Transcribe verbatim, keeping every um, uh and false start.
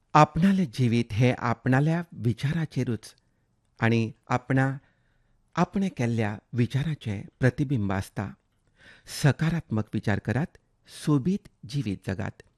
आपणालें जिवीत हें आपणाल्या विचाराचेरूच आनी आपणा आपणे केल्ल्या विचाराचें प्रतिबिंब आसता. सकारात्मक विचार करात, सोबीत जिवीत जगात.